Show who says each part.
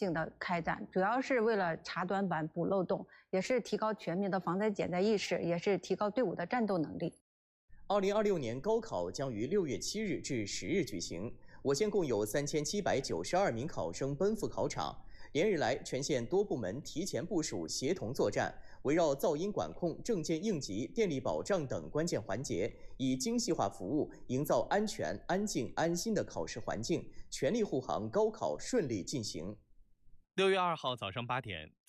Speaker 1: 性的开展，主要是为了查短板、补漏洞，也是提高全民的防灾减灾意识，也是提高队伍的战斗能力。
Speaker 2: 2026年高考将于6月7日至10日举行，我县共有3792名考生奔赴考场。连日来，全县多部门提前部署，协同作战，围绕噪音管控、证件应急、电力保障等关键环节，以精细化服务，营造安全、安静、安心的考试环境，全力护航高考顺利进行。
Speaker 3: 6月2号早上8点，